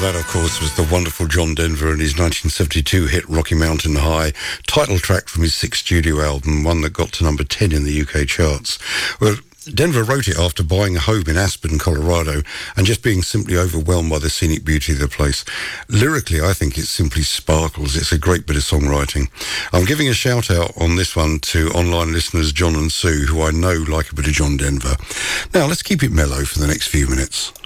That, of course, was the wonderful John Denver and his 1972 hit Rocky Mountain High, title track from his sixth studio album, one that got to number 10 in the UK charts. Well, Denver wrote it after buying a home in Aspen, Colorado, and just being simply overwhelmed by the scenic beauty of the place. Lyrically, I think it simply sparkles. It's a great bit of songwriting. I'm giving a shout out on this one to online listeners John and Sue, who I know like a bit of John Denver. Now, let's keep it mellow for the next few minutes.